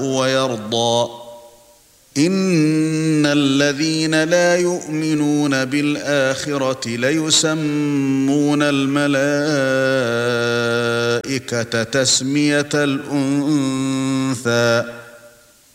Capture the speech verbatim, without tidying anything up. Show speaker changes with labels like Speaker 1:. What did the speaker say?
Speaker 1: ويرضى إن الذين لا يؤمنون بالآخرة ليسمون الملائكة تسمية الأنثى